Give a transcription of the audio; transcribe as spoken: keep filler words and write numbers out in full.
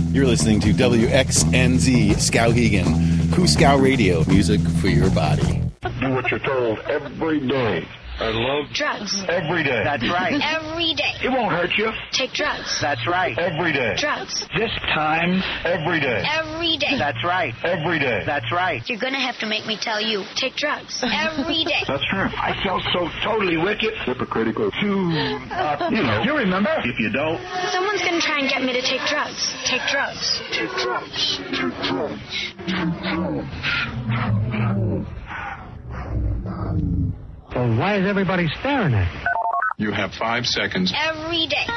You're listening to W X N Z Skowhegan, Cuscow Radio, music for your body. Do what you're told every day. I love drugs. Every day. That's right. Every day. It won't hurt you. Take drugs. That's right. Every day. Drugs. This time. Every day. Every day. That's right. Every day. That's right. You're going to have to make me tell you. Take drugs. Every day. That's true. I felt so totally wicked. Hypocritical. Too, uh, you know. You remember? If you don't. Someone's going to try and get me to take drugs. Take drugs. Take drugs. Take drugs. Take drugs. Well, why is everybody staring at you? You have five seconds. Every day.